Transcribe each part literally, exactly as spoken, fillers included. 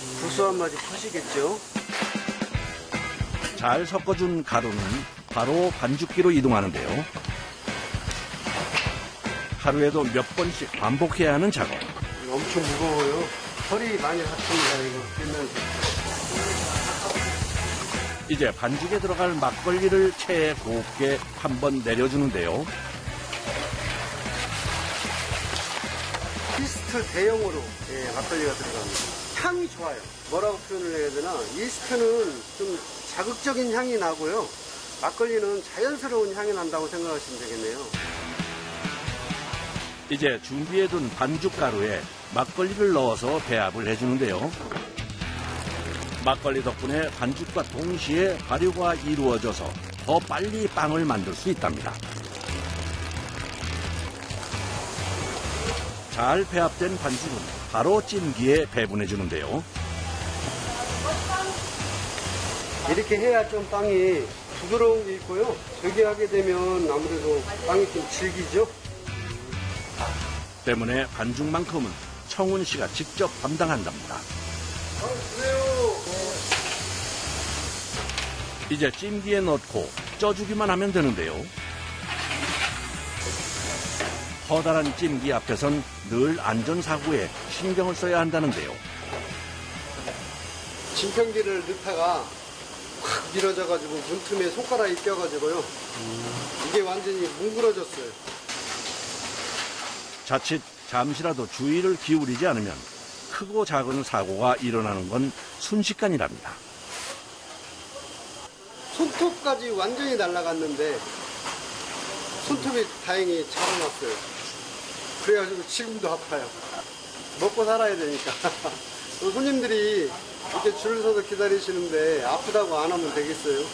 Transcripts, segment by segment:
고소한 맛이 퍼지겠죠. 잘 섞어준 가루는 바로 반죽기로 이동하는데요. 하루에도 몇 번씩 반복해야 하는 작업. 엄청 무거워요. 허리 많이 다칩니다, 이거. 들면서. 이제 반죽에 들어갈 막걸리를 체에 곱게 한번 내려주는데요. 이스트 대용으로 예, 막걸리가 들어갑니다. 향이 좋아요. 뭐라고 표현을 해야 되나? 이스트는 좀 자극적인 향이 나고요. 막걸리는 자연스러운 향이 난다고 생각하시면 되겠네요. 이제 준비해둔 반죽 가루에 막걸리를 넣어서 배합을 해주는데요. 막걸리 덕분에 반죽과 동시에 발효가 이루어져서 더 빨리 빵을 만들 수 있답니다. 잘 배합된 반죽은 바로 찜기에 배분해 주는데요. 이렇게 해야 좀 빵이 부드러운 게 있고요. 저기 하게 되면 아무래도 빵이 좀 질기죠. 때문에 반죽만큼은 청운 씨가 직접 담당한답니다. 이제 찜기에 넣고 쪄주기만 하면 되는데요. 커다란 찜기 앞에선 늘 안전사고에 신경을 써야 한다는데요. 진평기를 넣다가 확 밀어져가지고 문틈에 손가락이 껴가지고요. 이게 완전히 뭉그러졌어요. 자칫 잠시라도 주의를 기울이지 않으면 크고 작은 사고가 일어나는 건 순식간이랍니다. 손톱까지 완전히 날아갔는데 손톱이 다행히 자라났어요. 그래가지고 지금도 아파요. 먹고 살아야 되니까. 손님들이 이렇게 줄을 서서 기다리시는데 아프다고 안 하면 되겠어요?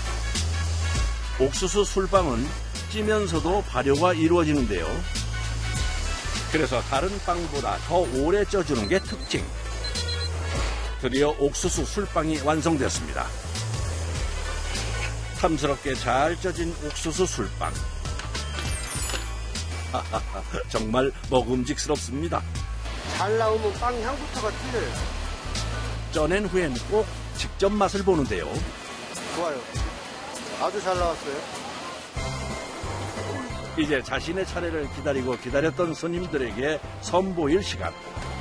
옥수수 술빵은 찌면서도 발효가 이루어지는데요. 그래서 다른 빵보다 더 오래 쪄주는 게 특징. 드디어 옥수수 술빵이 완성됐습니다. 탐스럽게 잘 쪄진 옥수수 술빵. 정말 먹음직스럽습니다. 잘 나오면 빵 향부터가 틀려요. 쪄낸 후엔 꼭 직접 맛을 보는데요. 좋아요. 아주 잘 나왔어요. 이제 자신의 차례를 기다리고 기다렸던 손님들에게 선보일 시간.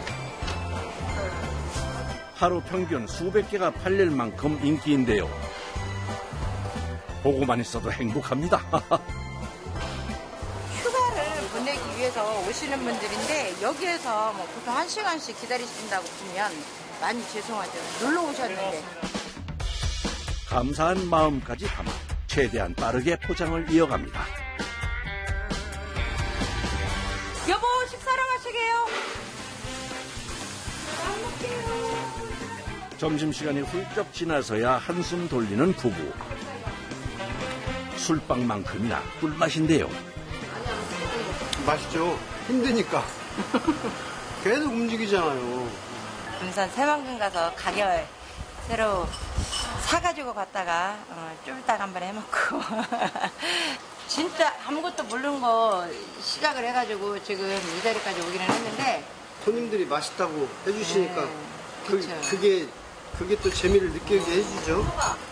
하루 평균 수백 개가 팔릴 만큼 인기인데요. 보고만 있어도 행복합니다. 휴가를 보내기 위해서 오시는 분들인데 여기에서 뭐 보통 한 시간씩 기다리신다고 보면 많이 죄송하죠. 놀러 오셨는데. 감사한 마음까지 담아 최대한 빠르게 포장을 이어갑니다. 여보, 식사로 가시게요. 점심시간이 훌쩍 지나서야 한숨 돌리는 부부. 술빵만큼이나 꿀맛인데요. 맛있죠? 힘드니까. 계속 움직이잖아요. 군산 새만금 가서 가게 새로 사가지고 갔다가 어, 쫄딱 한번 해먹고 진짜 아무것도 모르는 거 시작을 해가지고 지금 이 자리까지 오기는 했는데 손님들이 맛있다고 해주시니까 네, 그, 그쵸. 그게 그게 또 재미를 느끼게 해주죠.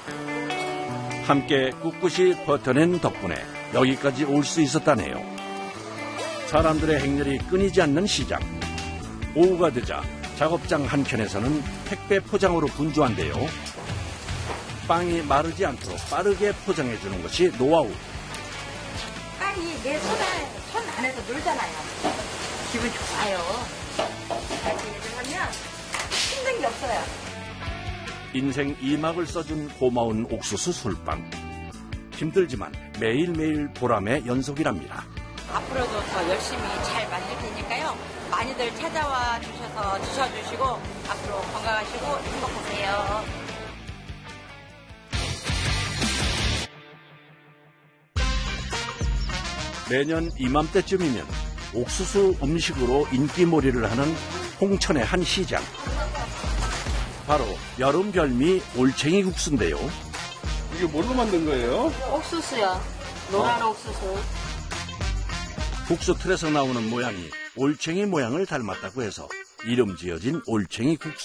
함께 꿋꿋이 버텨낸 덕분에 여기까지 올 수 있었다네요. 사람들의 행렬이 끊이지 않는 시장. 오후가 되자 작업장 한켠에서는 택배 포장으로 분주한데요. 빵이 마르지 않도록 빠르게 포장해주는 것이 노하우. 빨리 내 손에, 손 안에서 놀잖아요. 기분 좋아요. 이렇게 하면 힘든 게 없어요. 인생 이막을 써준 고마운 옥수수 술빵. 힘들지만 매일매일 보람의 연속이랍니다. 앞으로도 더 열심히 잘 만들 테니까요. 많이들 찾아와 주셔서 드셔주시고 앞으로 건강하시고 행복하세요. 매년 이맘때쯤이면 옥수수 음식으로 인기몰이를 하는 홍천의 한 시장. 바로 여름 별미 올챙이 국수인데요. 이게 뭘로 만든 거예요? 옥수수요. 노란 옥수수. 국수 틀에서 나오는 모양이 올챙이 모양을 닮았다고 해서 이름 지어진 올챙이 국수.